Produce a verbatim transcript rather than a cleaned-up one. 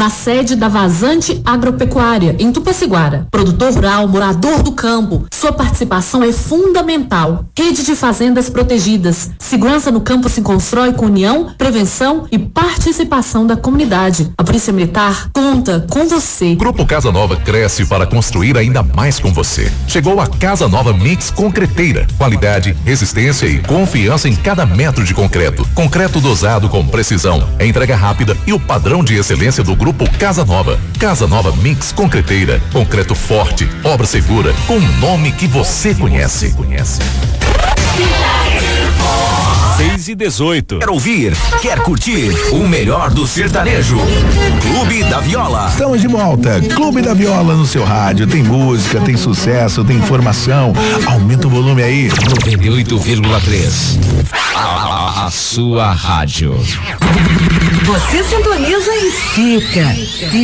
na sede da Vazante Agropecuária, em Tupaciguara. Produtor rural, morador do campo, sua participação é fundamental. Rede de fazendas protegidas. Segurança no campo se constrói com união, prevenção e participação da comunidade. A Polícia Militar conta com você. Grupo Casa Nova cresce para construir ainda mais com você. Chegou a Casa Nova Mix Concreteira. Qualidade, resistência e confiança em cada metro de concreto. Concreto dosado com precisão, entrega rápida e o padrão de excelência do Grupo Casa Nova. Casa Nova Mix Concreteira. Concreto forte, obra segura, com o nome que você conhece. seis e dezoito. Quer ouvir? Quer curtir? O melhor do sertanejo. Clube da Viola. Estamos de volta. Clube da Viola no seu rádio. Tem música, tem sucesso, tem informação. Aumenta o volume aí. noventa e oito vírgula três. A, a sua rádio. Você sintoniza e fica.